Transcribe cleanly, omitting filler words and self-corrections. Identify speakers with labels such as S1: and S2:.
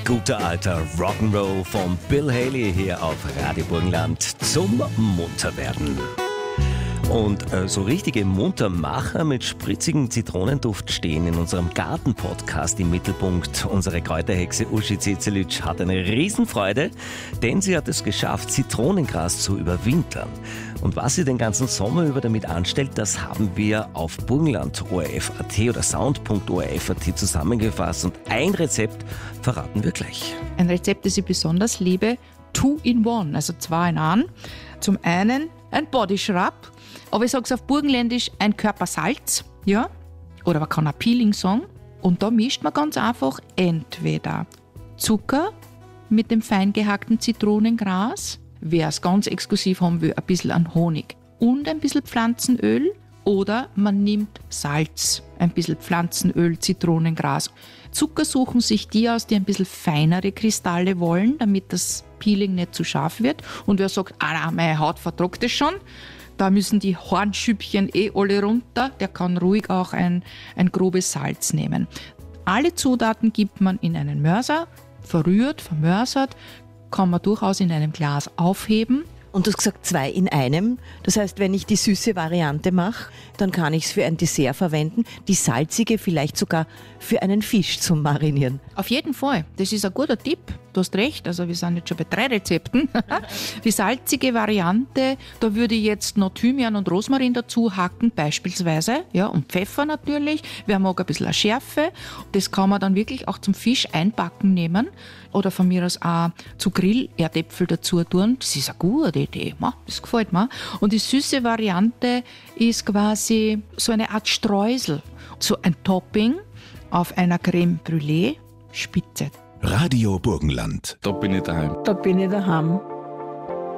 S1: Guter alter Rock'n'Roll von Bill Haley hier auf Radio Burgenland zum Munterwerden. Und so richtige Muntermacher mit spritzigem Zitronenduft stehen in unserem Garten-Podcast im Mittelpunkt. Unsere Kräuterhexe Uschi Cecilic hat eine Riesenfreude, denn sie hat es geschafft, Zitronengras zu überwintern. Und was sie den ganzen Sommer über damit anstellt, das haben wir auf Burgenland.orf.at oder sound.orf.at zusammengefasst. Und ein Rezept verraten wir gleich.
S2: Ein Rezept, das ich besonders liebe, 2-in-1, also 2 in 1. Zum einen ein Bodyschrub, aber ich sage es auf Burgenländisch, ein Körpersalz, ja, oder man kann auch Peeling sagen. Und da mischt man ganz einfach entweder Zucker mit dem fein gehackten Zitronengras, wer es ganz exklusiv haben will, ein bisschen an Honig und ein bisschen Pflanzenöl, oder man nimmt Salz, ein bisschen Pflanzenöl, Zitronengras. Zucker suchen sich die aus, die ein bisschen feinere Kristalle wollen, damit das Peeling nicht zu scharf wird. Und wer sagt, meine Haut vertragt das schon, da müssen die Hornschüppchen alle runter, der kann ruhig auch ein grobes Salz nehmen. Alle Zutaten gibt man in einen Mörser, verrührt, vermörsert, kann man durchaus in einem Glas aufheben.
S3: Und du hast gesagt 2 in einem. Das heißt, wenn ich die süße Variante mache, dann kann ich es für ein Dessert verwenden. Die salzige vielleicht sogar für einen Fisch zum Marinieren.
S2: Auf jeden Fall. Das ist ein guter Tipp. Du hast recht. Also wir sind jetzt schon bei 3 Rezepten. Die salzige Variante, da würde ich jetzt noch Thymian und Rosmarin dazu hacken, beispielsweise. Ja, und Pfeffer natürlich. Wer mag ein bisschen eine Schärfe. Das kann man dann wirklich auch zum Fisch einbacken nehmen. Oder von mir aus auch zu Grill-Erdäpfel dazu tun. Das ist eine gute Idee. Das gefällt mir. Und die süße Variante ist quasi so eine Art Streusel. So ein Topping auf einer Creme Brûlée Spitze.
S4: Radio Burgenland.
S5: Da bin ich daheim.
S3: Da bin ich daheim.